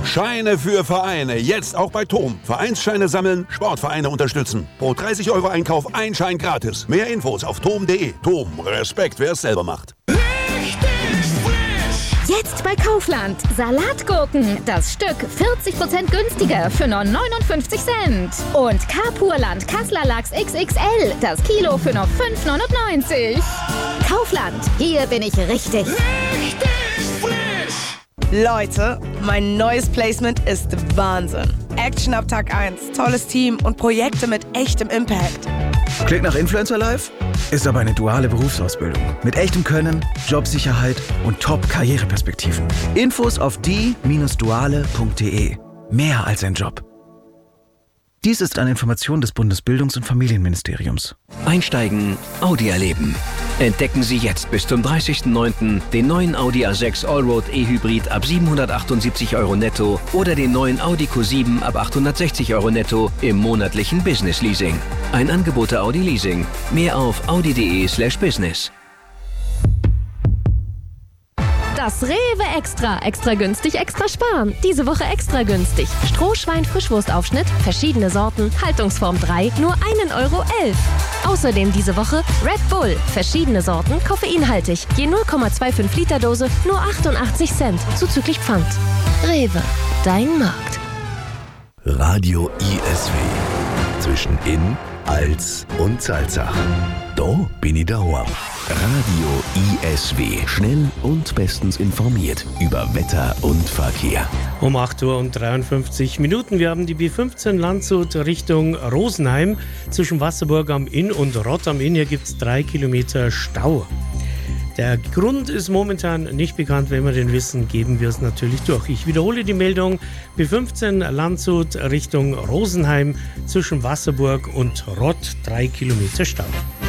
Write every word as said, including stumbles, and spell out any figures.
Scheine für Vereine. Jetzt auch bei TOM. Vereinsscheine sammeln, Sportvereine unterstützen. Pro dreißig Euro Einkauf ein Schein gratis. Mehr Infos auf tom punkt de. TOM. Respekt, wer es selber macht. Jetzt bei Kaufland. Salatgurken. Das Stück vierzig Prozent günstiger für nur neunundfünfzig Cent. Und Carpurland Kassler Lachs X X L. Das Kilo für nur fünf neunundneunzig. Kaufland. Hier bin ich richtig. Richtig frisch. Leute, mein neues Placement ist Wahnsinn. Action ab Tag eins, tolles Team und Projekte mit echtem Impact. Klingt nach Influencer Life? Ist aber eine duale Berufsausbildung. Mit echtem Können, Jobsicherheit und Top-Karriereperspektiven. Infos auf die Bindestrich duale Punkt de. Mehr als ein Job. Dies ist eine Information des Bundesbildungs- und Familienministeriums. Einsteigen, Audi erleben. Entdecken Sie jetzt bis zum dreißigsten neunten den neuen Audi A sechs Allroad E-Hybrid ab siebenhundertachtundsiebzig Euro netto oder den neuen Audi Q sieben ab achthundertsechzig Euro netto im monatlichen Business Leasing. Ein Angebot der Audi Leasing. Mehr auf audi punkt de slash business. Das Rewe Extra. Extra günstig, extra sparen. Diese Woche extra günstig. Strohschwein Frischwurstaufschnitt, verschiedene Sorten, Haltungsform drei, nur einen Euro elf. Außerdem diese Woche Red Bull, verschiedene Sorten, koffeinhaltig. Je null Komma fünfundzwanzig Liter Dose, nur achtundachtzig Cent, zuzüglich Pfand. Rewe, dein Markt. Radio I S W. Zwischen In, Als und Salzach. Da bin ich daheim. Radio I S W. Schnell und bestens informiert über Wetter und Verkehr. Um acht Uhr und dreiundfünfzig Minuten. Wir haben die B fünfzehn Landshut Richtung Rosenheim zwischen Wasserburg am Inn und Rott am Inn. Hier gibt es drei Kilometer Stau. Der Grund ist momentan nicht bekannt. Wenn wir den wissen, geben wir es natürlich durch. Ich wiederhole die Meldung. B fünfzehn Landshut Richtung Rosenheim zwischen Wasserburg und Rott. Drei Kilometer Stau.